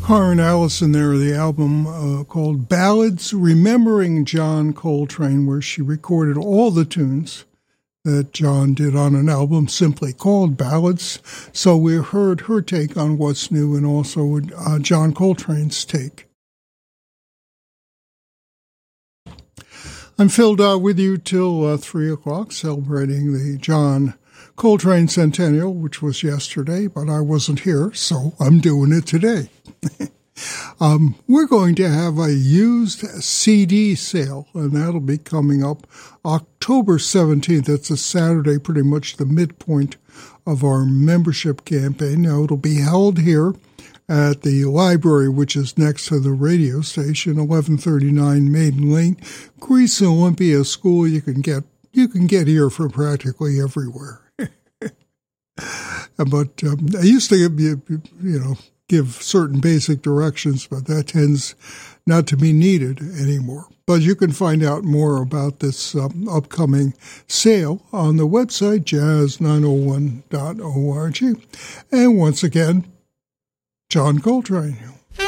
Karen Allison there, the album called Ballads Remembering John Coltrane, where she recorded all the tunes that John did on an album simply called Ballads. So we heard her take on what's new and also John Coltrane's take. I'm Phil Dodd with you till 3 o'clock, celebrating the John Coltrane Centennial, which was yesterday, but I wasn't here, so I'm doing it today. We're going to have a used CD sale, and that'll be coming up October 17th. That's a Saturday, pretty much the midpoint of our membership campaign. Now, it'll be held here at the library, which is next to the radio station, 1139 Maiden Lane, Greece Olympia School. You can get here from practically everywhere. But I used to give certain basic directions, but that tends not to be needed anymore. But you can find out more about this upcoming sale on the website, jazz901.org. And once again, John Coltrane.